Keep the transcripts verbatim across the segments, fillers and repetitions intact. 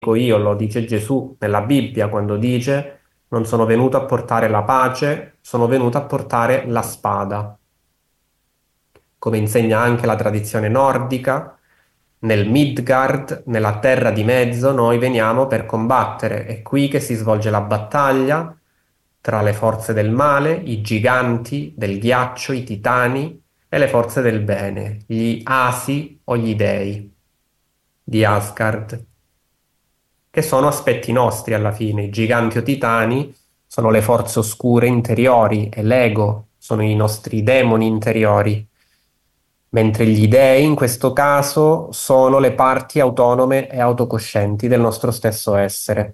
io, lo dice Gesù nella Bibbia quando dice non sono venuto a portare la pace, sono venuto a portare la spada. Come insegna anche la tradizione nordica, nel Midgard, nella terra di mezzo, noi veniamo per combattere. È qui che si svolge la battaglia tra le forze del male, i giganti del ghiaccio, i titani, e le forze del bene, gli Asi o gli dei di Asgard, che sono aspetti nostri alla fine. I giganti o titani sono le forze oscure interiori e l'ego sono i nostri demoni interiori, mentre gli dei in questo caso sono le parti autonome e autocoscienti del nostro stesso essere.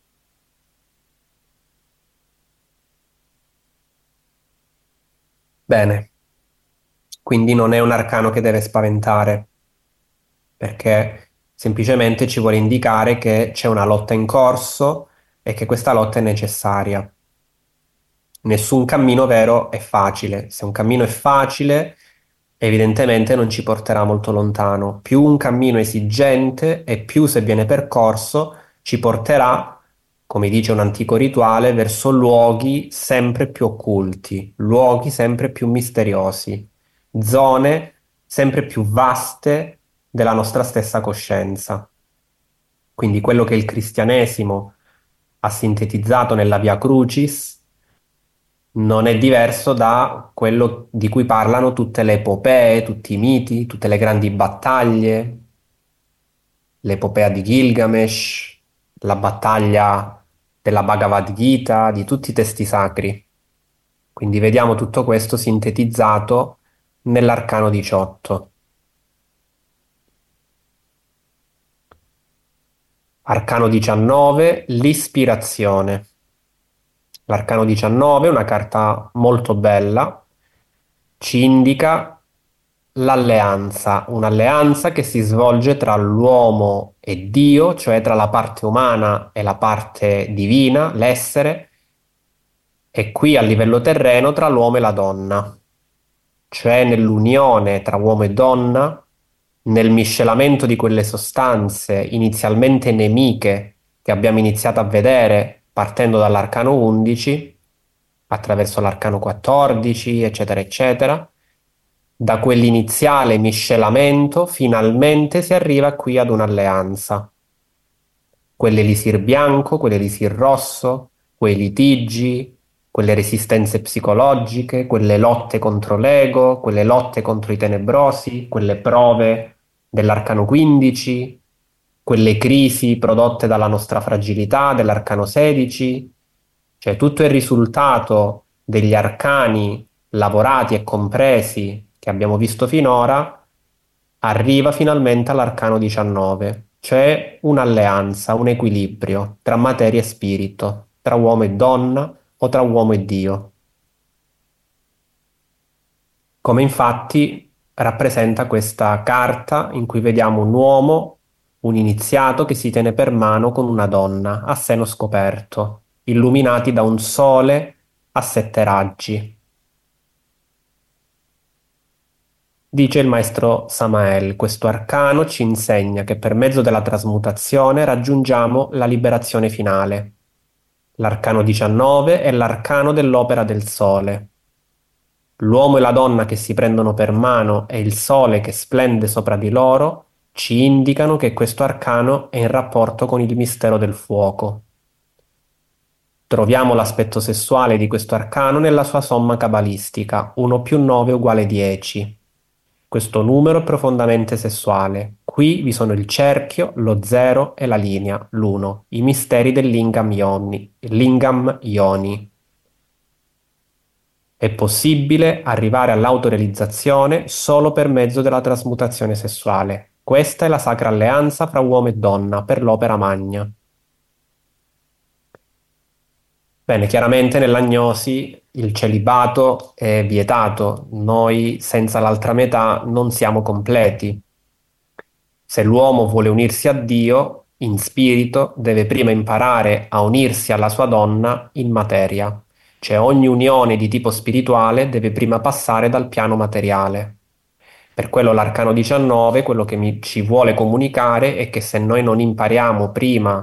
Bene, quindi non è un arcano che deve spaventare, perché semplicemente ci vuole indicare che c'è una lotta in corso e che questa lotta è necessaria. Nessun cammino vero è facile. Se un cammino è facile, evidentemente non ci porterà molto lontano. Più un cammino è esigente e più, se viene percorso, ci porterà, come dice un antico rituale, verso luoghi sempre più occulti, luoghi sempre più misteriosi, zone sempre più vaste della nostra stessa coscienza. Quindi quello che il cristianesimo ha sintetizzato nella Via Crucis non è diverso da quello di cui parlano tutte le epopee, tutti i miti, tutte le grandi battaglie, l'epopea di Gilgamesh, la battaglia della Bhagavad Gita, di tutti i testi sacri. Quindi vediamo tutto questo sintetizzato nell'arcano diciotto. Arcano diciannove, l'ispirazione. L'arcano diciannove, una carta molto bella, ci indica l'alleanza, un'alleanza che si svolge tra l'uomo e Dio, cioè tra la parte umana e la parte divina, l'essere, e qui a livello terreno tra l'uomo e la donna, cioè nell'unione tra uomo e donna, nel miscelamento di quelle sostanze inizialmente nemiche che abbiamo iniziato a vedere partendo dall'arcano undici, attraverso l'arcano quattordici, eccetera, eccetera. Da quell'iniziale miscelamento finalmente si arriva qui ad un'alleanza. Quell'elisir bianco, quell'elisir rosso, quei litigi, quelle resistenze psicologiche, quelle lotte contro l'ego, quelle lotte contro i tenebrosi, quelle prove dell'arcano quindici, quelle crisi prodotte dalla nostra fragilità dell'arcano sedici, cioè tutto il risultato degli arcani lavorati e compresi che abbiamo visto finora arriva finalmente all'arcano diciannove, cioè un'alleanza, un equilibrio tra materia e spirito, tra uomo e donna o tra uomo e Dio. Come infatti rappresenta questa carta in cui vediamo un uomo, un iniziato che si tiene per mano con una donna a seno scoperto, illuminati da un sole a sette raggi. Dice il maestro Samael, questo arcano ci insegna che per mezzo della trasmutazione raggiungiamo la liberazione finale. L'arcano diciannove è l'arcano dell'opera del sole. L'uomo e la donna che si prendono per mano e il sole che splende sopra di loro ci indicano che questo arcano è in rapporto con il mistero del fuoco. Troviamo l'aspetto sessuale di questo arcano nella sua somma cabalistica, uno più nove uguale dieci. Questo numero è profondamente sessuale. Qui vi sono il cerchio, lo zero e la linea, l'uno, i misteri del Lingam Yoni. Lingam Yoni. È possibile arrivare all'autorealizzazione solo per mezzo della trasmutazione sessuale. Questa è la sacra alleanza fra uomo e donna per l'opera magna. Bene, chiaramente nell'agnosi il celibato è vietato, noi senza l'altra metà non siamo completi. Se l'uomo vuole unirsi a Dio, in spirito, deve prima imparare a unirsi alla sua donna in materia, cioè ogni unione di tipo spirituale deve prima passare dal piano materiale. Per quello l'arcano diciannove, quello che mi- ci vuole comunicare è che se noi non impariamo prima